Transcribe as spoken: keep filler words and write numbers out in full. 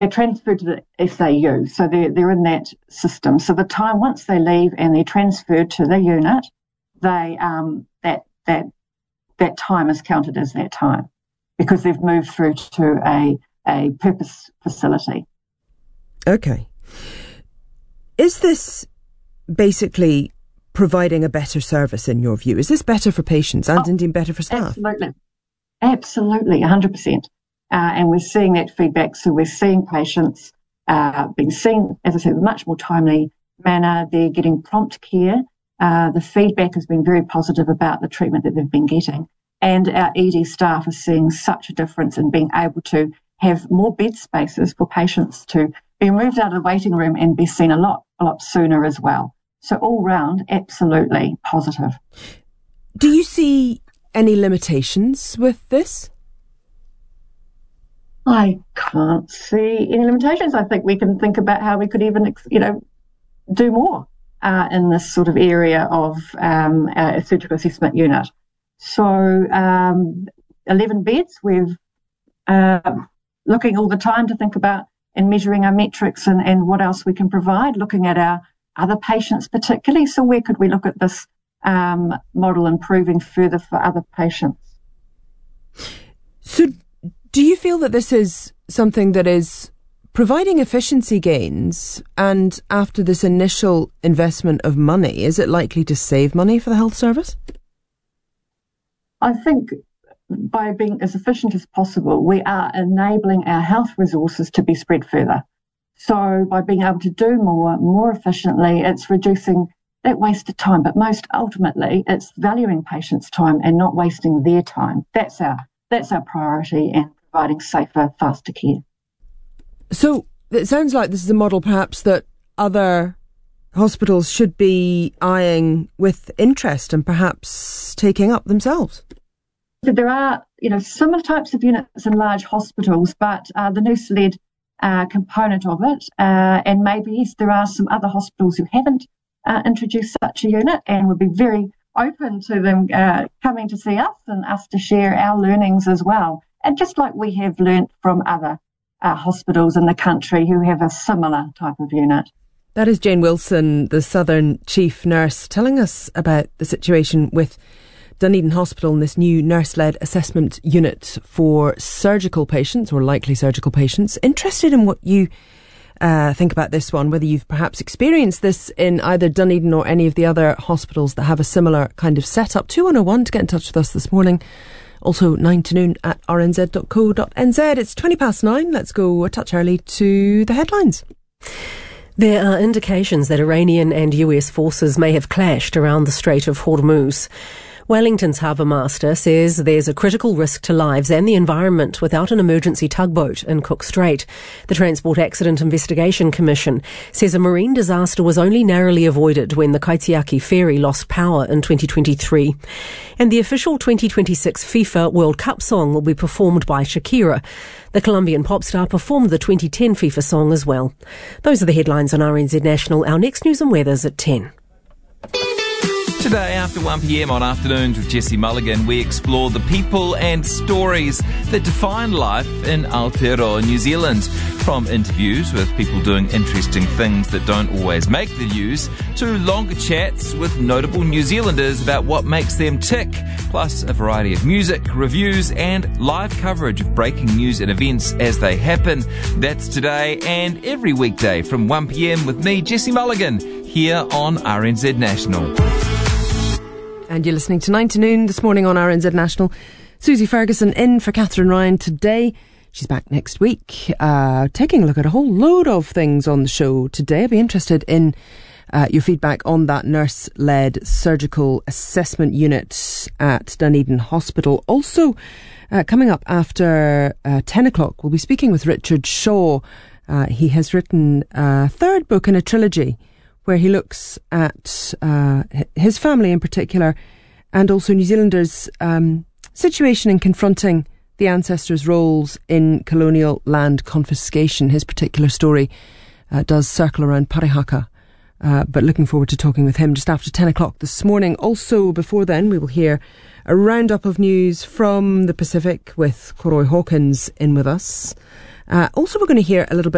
they're transferred to the S A U, so they're, they're in that system. So the time, once they leave and they're transferred to the unit, they um, that that that time is counted as that time because they've moved through to a, a purpose facility. Okay. Is this basically providing a better service in your view? Is this better for patients and oh, indeed better for staff? Absolutely. Absolutely, one hundred percent. Uh, and we're seeing that feedback. So we're seeing patients uh, being seen, as I said, in a much more timely manner. They're getting prompt care. Uh, the feedback has been very positive about the treatment that they've been getting. And our E D staff are seeing such a difference in being able to have more bed spaces for patients to be moved out of the waiting room and be seen a lot, a lot sooner as well. So all round, absolutely positive. Do you see any limitations with this? I can't see any limitations. I think we can think about how we could even, you know, do more uh, in this sort of area of um, a surgical assessment unit. So um, eleven beds, we're uh, looking all the time to think about and measuring our metrics and, and what else we can provide, looking at our other patients particularly. So where could we look at this um, model improving further for other patients? So do you feel that this is something that is providing efficiency gains, and after this initial investment of money, is it likely to save money for the health service? I think by being as efficient as possible, we are enabling our health resources to be spread further. So by being able to do more, more efficiently, it's reducing that wasted time. But most ultimately, it's valuing patients' time and not wasting their time. That's our that's our priority, and providing safer, faster care. So it sounds like this is a model perhaps that other hospitals should be eyeing with interest and perhaps taking up themselves. So there are, you know, similar types of units in large hospitals, but uh, the nurse-led uh, component of it, uh, and maybe yes, there are some other hospitals who haven't uh, introduced such a unit, and would be very open to them uh, coming to see us and us to share our learnings as well. And just like we have learnt from other uh, hospitals in the country who have a similar type of unit. That is Jane Wilson, the Southern Chief Nurse, telling us about the situation with Dunedin Hospital and this new nurse-led assessment unit for surgical patients or likely surgical patients. Interested in what you uh, think about this one, whether you've perhaps experienced this in either Dunedin or any of the other hospitals that have a similar kind of setup. two one oh one to get in touch with us this morning. Also nine to noon at r n z dot co dot n z. It's twenty past nine. Let's go a touch early to the headlines. There are indications that Iranian and U S forces may have clashed around the Strait of Hormuz. Wellington's harbour master says there's a critical risk to lives and the environment without an emergency tugboat in Cook Strait. The Transport Accident Investigation Commission says a marine disaster was only narrowly avoided when the Kaitiaki ferry lost power in twenty twenty-three. And the official twenty twenty-six FIFA World Cup song will be performed by Shakira. The Colombian pop star performed the twenty ten FIFA song as well. Those are the headlines on R N Z National. Our next news and weather's at ten. Today, after one p m on Afternoons with Jessie Mulligan, we explore the people and stories that define life in Aotearoa, New Zealand. From interviews with people doing interesting things that don't always make the news, to longer chats with notable New Zealanders about what makes them tick, plus a variety of music, reviews and live coverage of breaking news and events as they happen. That's today and every weekday from one p m with me, Jessie Mulligan, here on R N Z National. And you're listening to nine to noon this morning on R N Z National. Susie Ferguson in for Catherine Ryan today. She's back next week, uh, taking a look at a whole load of things on the show today. I'd be interested in uh, your feedback on that nurse-led surgical assessment unit at Dunedin Hospital. Also, uh, coming up after uh, ten o'clock, we'll be speaking with Richard Shaw. Uh, he has written a third book in a trilogy where he looks at uh, his family in particular, and also New Zealanders' um, situation in confronting the ancestors' roles in colonial land confiscation. His particular story uh, does circle around Parihaka, uh, but looking forward to talking with him just after ten o'clock this morning. Also, before then, we will hear a roundup of news from the Pacific with Koroi Hawkins in with us. Uh, also, we're going to hear a little bit